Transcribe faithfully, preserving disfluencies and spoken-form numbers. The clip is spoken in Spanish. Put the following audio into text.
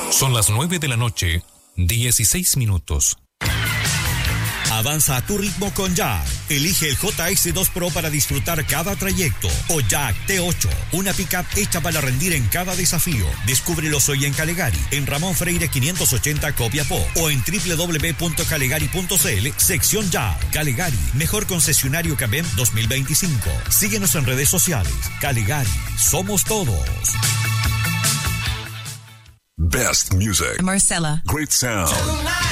Son las nueve de la noche, dieciséis minutos. Avanza a tu ritmo con Jack. Elige el J S dos Pro para disfrutar cada trayecto. O Jack T ocho, una pickup hecha para rendir en cada desafío. Descúbrelos hoy en Calegari, en Ramón Freire quinientos ochenta Copiapó, o en doble u doble u doble u punto calegari punto c l, sección Jack. Calegari, mejor concesionario que A B E M dos mil veinticinco. Síguenos en redes sociales. Calegari, somos todos. Best music. Marcella. Great sound. Tonight.